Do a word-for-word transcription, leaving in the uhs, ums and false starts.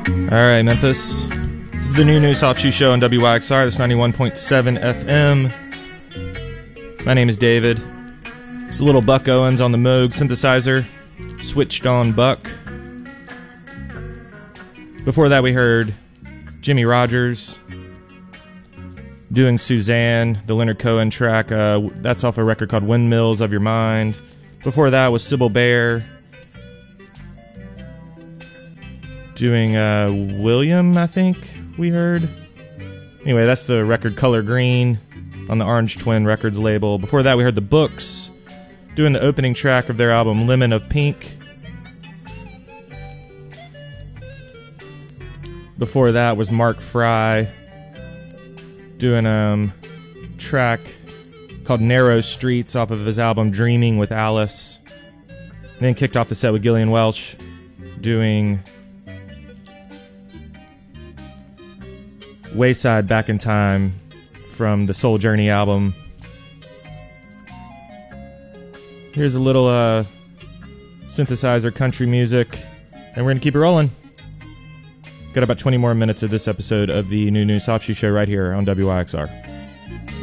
Alright, Memphis. This is the New New Soft Shoe Show on W Y X R. That's ninety-one point seven F M. My name is David. It's a little Buck Owens on the Moog synthesizer. Switched on Buck. Before that, we heard Jimmy Rogers doing Suzanne, the Leonard Cohen track. Uh, that's off a record called Windmills of Your Mind. Before that was Sybil Bear doing uh, William, I think we heard. Anyway, that's the record Color Green on the Orange Twin Records label. Before that, we heard the Books doing the opening track of their album Lemon of Pink. Before that was Mark Fry doing a um, track called Narrow Streets off of his album Dreaming with Alice. And then kicked off the set with Gillian Welch doing Wayside Back in Time from the Soul Journey album. Here's a little uh, synthesizer country music, and we're going to keep it rolling. Got about twenty more minutes of this episode of the New New Soft Shoe Show right here on W Y X R.